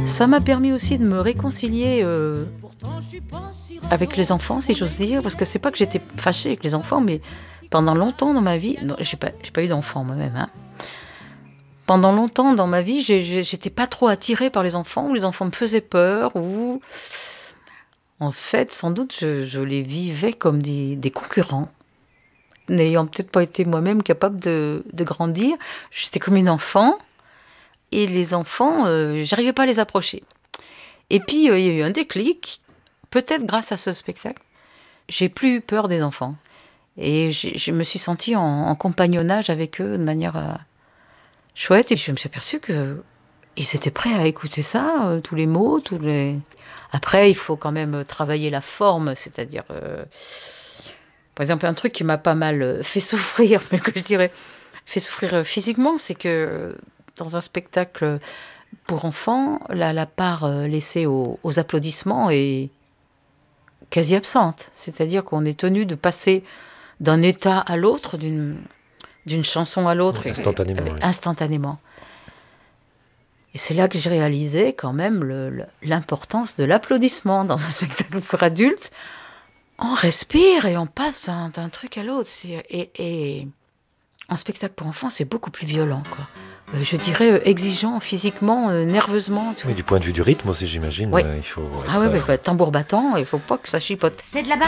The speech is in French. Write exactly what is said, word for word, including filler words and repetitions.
Ça m'a permis aussi de me réconcilier euh, avec les enfants, si j'ose dire, parce que c'est pas que j'étais fâchée avec les enfants, mais pendant longtemps dans ma vie, non, j'ai pas, j'ai pas eu d'enfants moi-même, hein. Pendant longtemps dans ma vie, j'ai, j'ai, j'étais pas trop attirée par les enfants, ou les enfants me faisaient peur, ou en fait, sans doute, je, je les vivais comme des, des concurrents. N'ayant peut-être pas été moi-même capable de, de grandir, j'étais comme une enfant, et les enfants, euh, j'arrivais pas à les approcher. Et puis, euh, il y a eu un déclic, peut-être grâce à ce spectacle. J'ai plus eu peur des enfants. Et j'ai, je me suis sentie en, en compagnonnage avec eux de manière euh, chouette. Et je me suis aperçue qu'ils étaient prêts à écouter ça, euh, tous les mots, tous les... Après, il faut quand même travailler la forme, c'est-à-dire... Euh, par exemple, un truc qui m'a pas mal fait souffrir, mais que je dirais fait souffrir physiquement, c'est que dans un spectacle pour enfants, la, la part laissée aux, aux applaudissements est quasi absente. C'est-à-dire qu'on est tenu de passer d'un état à l'autre, d'une, d'une chanson à l'autre. Instantanément. Et, et, oui. Instantanément. Et c'est là que j'ai réalisé quand même le, le, l'importance de l'applaudissement dans un spectacle pour adultes. On respire et on passe d'un, d'un truc à l'autre. Et, et un spectacle pour enfants, c'est beaucoup plus violent, quoi. Euh, je dirais euh, exigeant physiquement, euh, nerveusement. Tu oui, vois. du point de vue du rythme aussi, j'imagine. Oui. Euh, il faut être, ah oui, euh... bah, tambour battant, il ne faut pas que ça chipote. C'est de la